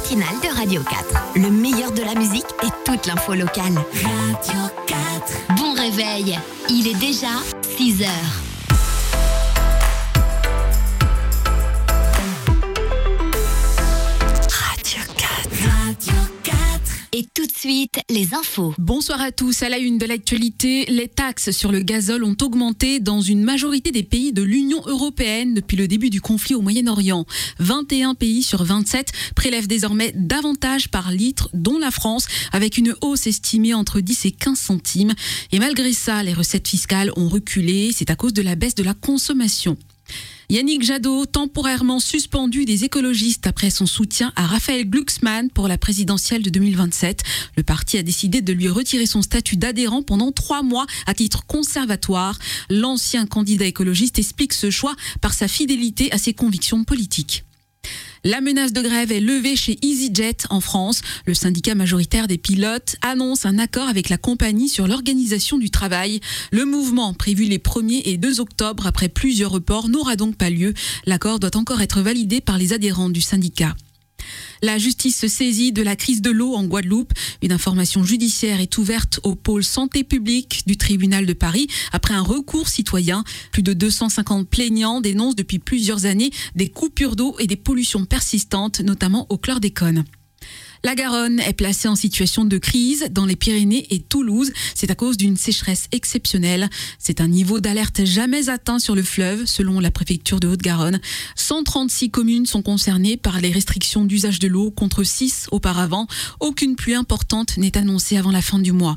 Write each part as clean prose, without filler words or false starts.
matinale de Radio 4. Le meilleur de la musique et toute l'info locale. Radio 4. Bon réveil, il est déjà 6 heures. Et tout de suite, les infos. Bonsoir à tous. À la une de l'actualité, les taxes sur le gazole ont augmenté dans une majorité des pays de l'Union européenne depuis le début du conflit au Moyen-Orient. 21 pays sur 27 prélèvent désormais davantage par litre, dont la France, avec une hausse estimée entre 10 et 15 centimes. Et malgré ça, les recettes fiscales ont reculé. C'est à cause de la baisse de la consommation. Yannick Jadot, temporairement suspendu des écologistes après son soutien à Raphaël Glucksmann pour la présidentielle de 2027. Le parti a décidé de lui retirer son statut d'adhérent pendant 3 mois à titre conservatoire. L'ancien candidat écologiste explique ce choix par sa fidélité à ses convictions politiques. La menace de grève est levée chez EasyJet en France. Le syndicat majoritaire des pilotes annonce un accord avec la compagnie sur l'organisation du travail. Le mouvement, prévu les 1er et 2 octobre après plusieurs reports, n'aura donc pas lieu. L'accord doit encore être validé par les adhérents du syndicat. La justice se saisit de la crise de l'eau en Guadeloupe. Une information judiciaire est ouverte au pôle santé publique du tribunal de Paris après un recours citoyen. Plus de 250 plaignants dénoncent depuis plusieurs années des coupures d'eau et des pollutions persistantes, notamment au chlordécone. La Garonne est placée en situation de crise dans les Pyrénées et Toulouse. C'est à cause d'une sécheresse exceptionnelle. C'est un niveau d'alerte jamais atteint sur le fleuve, selon la préfecture de Haute-Garonne. 136 communes sont concernées par les restrictions d'usage de l'eau contre 6 auparavant. Aucune pluie importante n'est annoncée avant la fin du mois.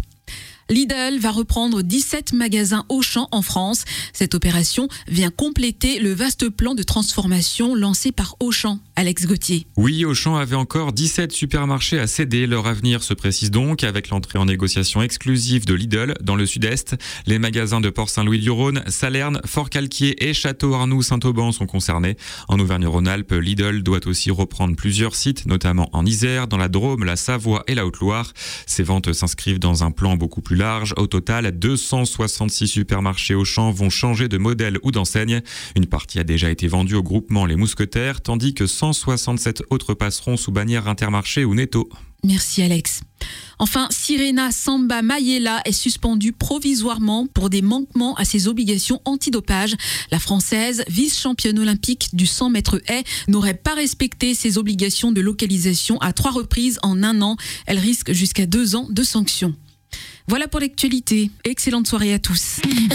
Lidl va reprendre 17 magasins Auchan en France. Cette opération vient compléter le vaste plan de transformation lancé par Auchan. Alex Gauthier. Oui, Auchan avait encore 17 supermarchés à céder. Leur avenir se précise donc avec l'entrée en négociation exclusive de Lidl dans le sud-est. Les magasins de Port-Saint-Louis-du-Rhône, Salerne, Fort-Calquier et Château-Arnoux-Saint-Auban sont concernés. En Auvergne-Rhône-Alpes, Lidl doit aussi reprendre plusieurs sites, notamment en Isère, dans la Drôme, la Savoie et la Haute-Loire. Ces ventes s'inscrivent dans un plan beaucoup plus large. Au total, 266 supermarchés Auchan vont changer de modèle ou d'enseigne. Une partie a déjà été vendue au groupement Les Mousquetaires, tandis que 167 autres passeront sous bannière Intermarché ou Netto. Merci Alex. Enfin, Sirena Samba Mayela est suspendue provisoirement pour des manquements à ses obligations antidopage. La Française, vice-championne olympique du 100 mètres haies, n'aurait pas respecté ses obligations de localisation à 3 reprises en 1 an. Elle risque jusqu'à 2 ans de sanctions. Voilà pour l'actualité. Excellente soirée à tous.